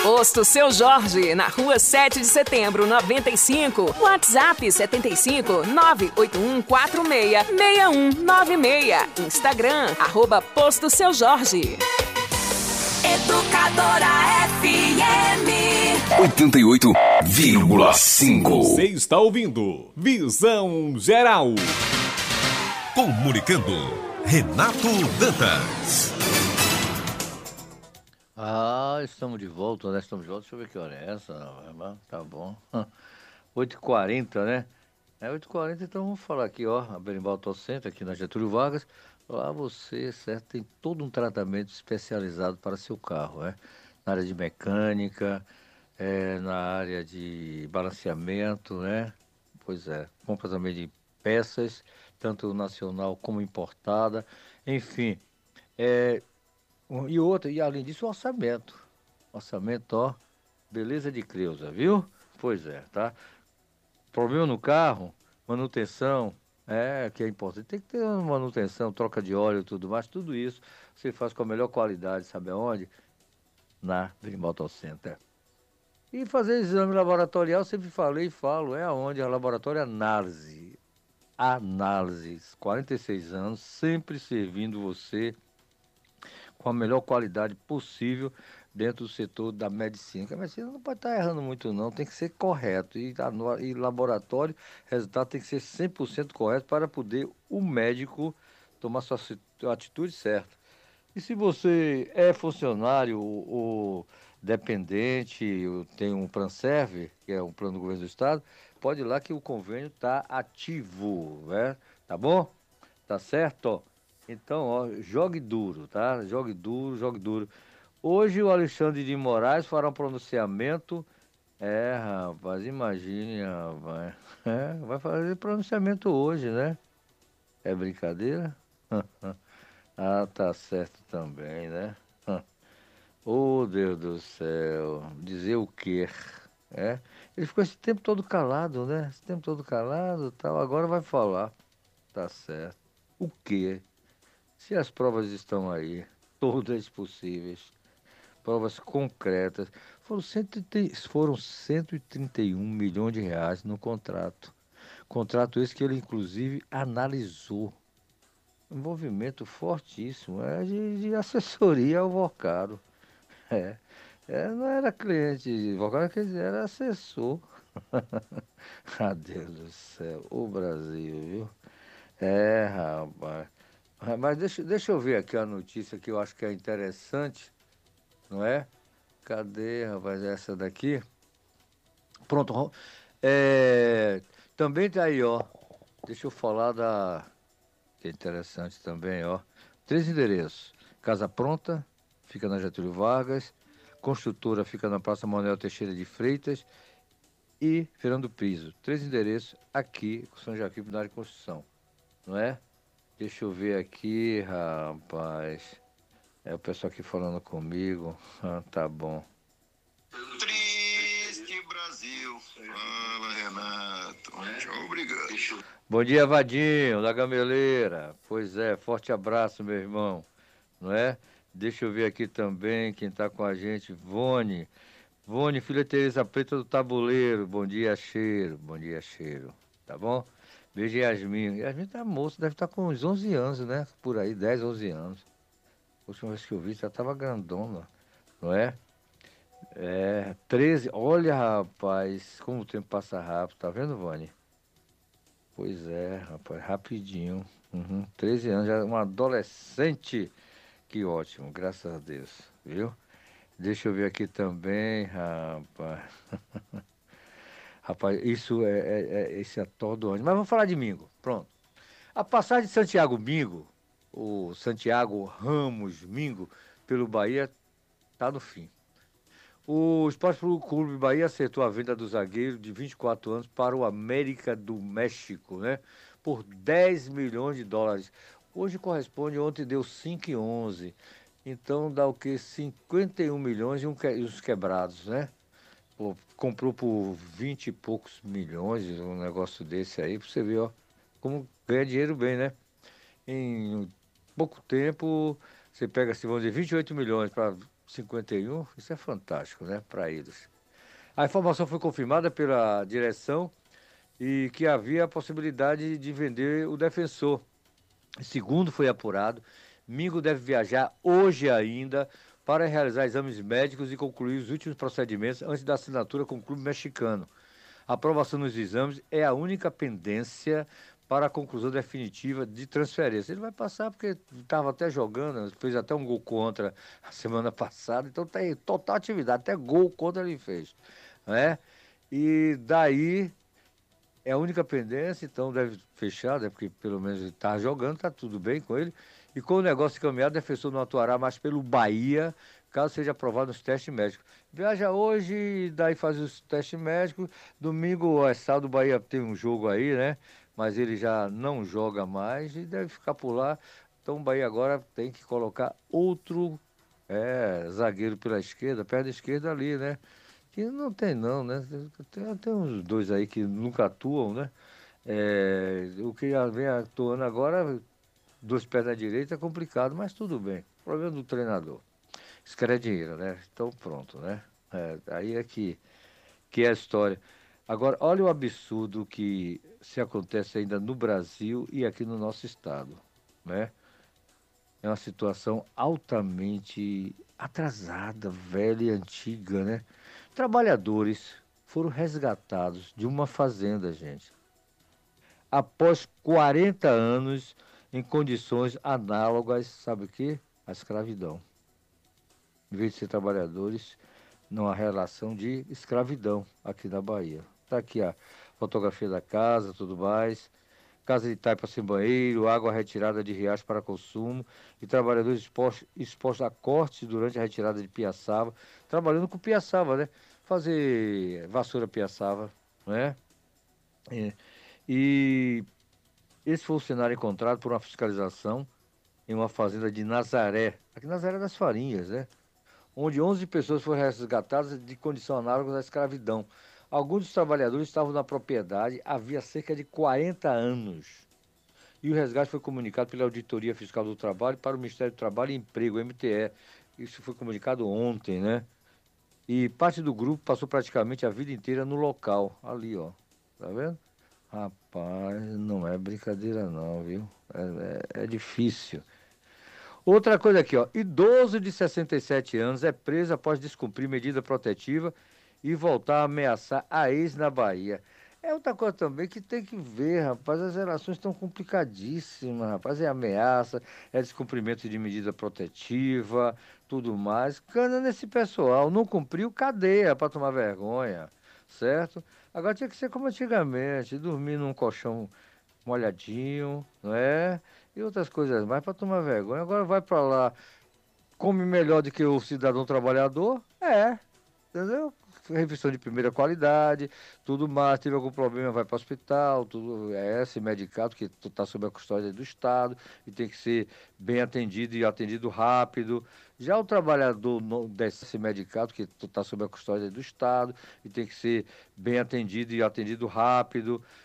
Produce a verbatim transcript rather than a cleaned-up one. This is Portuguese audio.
Posto Seu Jorge, na rua sete de setembro, noventa e cinco. WhatsApp setenta e cinco, nove oito um quatro seis, seis um nove seis. Instagram, arroba Posto Seu Jorge. Educadora F M oitenta e oito vírgula cinco. Você está ouvindo Visão Geral. Comunicando, Renato Dantas. Ah, estamos de volta, né? Estamos de volta. Deixa eu ver que hora é essa. Tá bom. oito e quarenta, né? É oito e quarenta, então vamos falar aqui, ó. A Berimbau Auto Center, aqui na Getúlio Vargas. Lá você, certo, tem todo um tratamento especializado para seu carro, né? Na área de mecânica, é, na área de balanceamento, né? Pois é, compra também de peças, tanto nacional como importada. Enfim, é... E outra, e além disso, o orçamento. Orçamento, ó, beleza de Creuza, viu? Pois é, tá? Problema no carro, manutenção, é, que é importante. Tem que ter uma manutenção, troca de óleo e tudo mais, tudo isso você faz com a melhor qualidade, sabe aonde? Na Berimbau Auto Center. E fazer exame laboratorial, sempre falei e falo, é aonde? A Laboratório Análise. Análises, quarenta e seis anos, sempre servindo você com a melhor qualidade possível dentro do setor da medicina. Porque a medicina não pode estar errando muito não, tem que ser correto. E, e laboratório, resultado tem que ser cem por cento correto para poder o médico tomar sua atitude certa. E se você é funcionário ou, ou dependente, ou tem um Pranserve, que é um plano do governo do estado, pode ir lá que o convênio está ativo, né? Tá bom? Tá certo? Então, ó, jogue duro, tá? Jogue duro, jogue duro. Hoje o Alexandre de Moraes fará um pronunciamento. É, rapaz, imagine, rapaz. É, vai fazer pronunciamento hoje, né? É brincadeira? Ah, tá certo também, né? Oh, Deus do céu. Dizer o quê? É? Ele ficou esse tempo todo calado, né? Esse tempo todo calado, tal. Agora vai falar. Tá certo. O quê? Se as provas estão aí, todas possíveis, provas concretas, foram, cento e trinta, foram cento e trinta e um milhões de reais no contrato. Contrato esse que ele, inclusive, analisou. Um movimento fortíssimo, é de, de assessoria ao Vocaro. É, é, não era cliente de Vocaro, quer dizer, era assessor. Ah, Deus do céu, o Brasil, viu? É, rapaz. Mas deixa, deixa eu ver aqui a notícia que eu acho que é interessante, não é? Cadê, rapaz, essa daqui? Pronto. É, também tá aí, ó. Deixa eu falar da... Que é interessante também, ó. Três endereços. Casa Pronta, fica na Getúlio Vargas. Construtora fica na Praça Manuel Teixeira de Freitas. E Fernando Piso. Três endereços aqui, com São Joaquim, na área de construção, não é? Deixa eu ver aqui, rapaz. É o pessoal aqui falando comigo. Ah, tá bom. Triste Brasil. Fala, Renato. Tchau, obrigado. Bom dia, Vadinho, da Gameleira. Pois é, forte abraço, meu irmão. Não é? Deixa eu ver aqui também quem tá com a gente. Vone. Vone, filha Tereza Preta do Tabuleiro. Bom dia, cheiro. Bom dia, cheiro. Tá bom? Beijo, Yasmin. Yasmin tá moça, deve estar com uns onze anos, né? Por aí, dez, onze anos. A última vez que eu vi, já tava grandona, não é? É, treze. Olha, rapaz, como o tempo passa rápido. Tá vendo, Vânia? Pois é, rapaz, rapidinho. Uhum, treze anos, já é uma adolescente. Que ótimo, graças a Deus, viu? Deixa eu ver aqui também, rapaz. Rapaz, isso é, é, é esse atordoante. Mas vamos falar de Mingo, pronto. A passagem de Santiago Mingo, o Santiago Ramos Mingo, pelo Bahia, está no fim. O Esporte Clube Bahia acertou a venda do zagueiro de vinte e quatro anos para o América do México, né? Por dez milhões de dólares. Hoje corresponde, ontem deu cinco e onze. Então dá o quê? cinquenta e um milhões e, um que, e os quebrados, né? Pô, comprou por vinte e poucos milhões, um negócio desse aí, pra você ver, ó, como ganha dinheiro bem, né? Em pouco tempo, você pega, assim, vamos dizer, vinte e oito milhões para cinquenta e um, isso é fantástico, né, para eles. A informação foi confirmada pela direção e que havia a possibilidade de vender o defensor. Segundo foi apurado, Mingo deve viajar hoje ainda para realizar exames médicos e concluir os últimos procedimentos antes da assinatura com o clube mexicano. A aprovação dos exames é a única pendência para a conclusão definitiva de transferência. Ele vai passar porque estava até jogando, fez até um gol contra a semana passada, então está em total atividade, até gol contra ele fez, né? E daí é a única pendência, então deve fechar, né? Porque pelo menos ele está jogando, está tudo bem com ele. E com o negócio encaminhado, o defensor não atuará mais pelo Bahia, caso seja aprovado nos testes médicos. Viaja hoje, daí faz os testes médicos. Domingo é sábado, o Bahia tem um jogo aí, né? Mas ele já não joga mais e deve ficar por lá. Então o Bahia agora tem que colocar outro é, zagueiro pela esquerda, perna esquerda ali, né? Que não tem não, né? Tem, tem uns dois aí que nunca atuam, né? É, o que vem atuando agora, dois pés na direita, é complicado, mas tudo bem. Problema do treinador. Isso quer é dinheiro, né? Então pronto, né? É, aí é que, que é a história. Agora, olha o absurdo que se acontece ainda no Brasil e aqui no nosso estado, né? É uma situação altamente atrasada, velha e antiga, né? Trabalhadores foram resgatados de uma fazenda, gente, após quarenta anos em condições análogas, sabe o quê? À escravidão. Em vez de ser trabalhadores, numa relação de escravidão aqui na Bahia. Está aqui a fotografia da casa, tudo mais. Casa de taipa sem banheiro, água retirada de riachos para consumo e trabalhadores expostos, expostos a cortes durante a retirada de piaçava, trabalhando com piaçava, né? Fazer vassoura piaçava, né? É. E esse foi o cenário encontrado por uma fiscalização em uma fazenda de Nazaré, aqui em Nazaré das Farinhas, né? Onde onze pessoas foram resgatadas de condição análoga à escravidão. Alguns dos trabalhadores estavam na propriedade havia cerca de quarenta anos. E o resgate foi comunicado pela Auditoria Fiscal do Trabalho para o Ministério do Trabalho e Emprego, M T E. Isso foi comunicado ontem, né? E parte do grupo passou praticamente a vida inteira no local. Ali, ó. Tá vendo? Rapaz, não é brincadeira não, viu? É, é, é difícil. Outra coisa aqui, ó. Idoso de sessenta e sete anos é preso após descumprir medida protetiva e voltar a ameaçar a ex na Bahia. É outra coisa também que tem que ver, rapaz. As relações estão complicadíssimas, rapaz. É ameaça, é descumprimento de medida protetiva, tudo mais. Cana nesse pessoal. Não cumpriu, cadeia para tomar vergonha, certo? Agora tinha que ser como antigamente, dormir num colchão molhadinho, não é? E outras coisas mais para tomar vergonha. Agora vai para lá, come melhor do que o cidadão trabalhador? É, entendeu? Refeição de primeira qualidade, tudo mais, teve algum problema, vai para o hospital, tudo é esse medicado que está sob a custódia do Estado e tem que ser bem atendido e atendido rápido. Já o trabalhador não desse medicado que está sob a custódia do Estado e tem que ser bem atendido e atendido rápido.